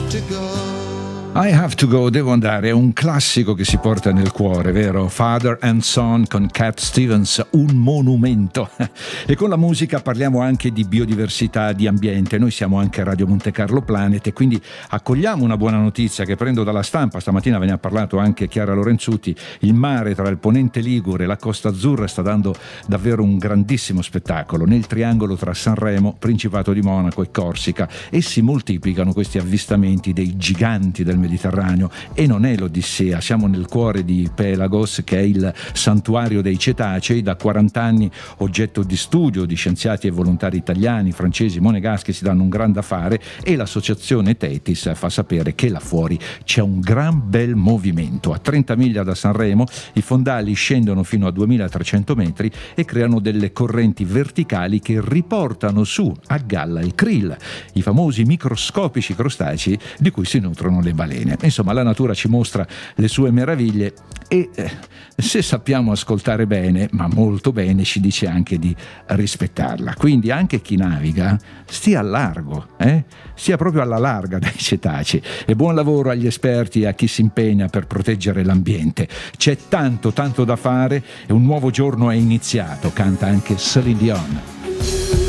I Have to Go, devo andare, è un classico che si porta nel cuore, vero? Father and Son con Cat Stevens, un monumento. E con la musica parliamo anche di biodiversità, di ambiente. Noi siamo anche Radio Monte Carlo Planet e quindi accogliamo una buona notizia che prendo dalla stampa. Stamattina ve ne ha parlato anche Chiara Lorenzutti. Il mare tra il Ponente Ligure e la Costa Azzurra sta dando davvero un grandissimo spettacolo nel triangolo tra Sanremo, Principato di Monaco e Corsica, e si moltiplicano questi avvistamenti dei giganti del Mediterraneo. E non è l'Odissea, siamo nel cuore di Pelagos, che è il santuario dei cetacei, da 40 anni oggetto di studio di scienziati e volontari italiani, francesi, monegaschi, si danno un gran da fare, e l'associazione Tetis fa sapere che là fuori c'è un gran bel movimento. A 30 miglia da Sanremo i fondali scendono fino a 2300 metri e creano delle correnti verticali che riportano su a galla il krill, i famosi microscopici crostacei di cui si nutrono le balene. Insomma, la natura ci mostra le sue meraviglie e se sappiamo ascoltare bene, ma molto bene, ci dice anche di rispettarla. Quindi anche chi naviga stia al largo, stia proprio alla larga dai cetacei. E buon lavoro agli esperti e a chi si impegna per proteggere l'ambiente. C'è tanto da fare e un nuovo giorno è iniziato, canta anche Celine Dion.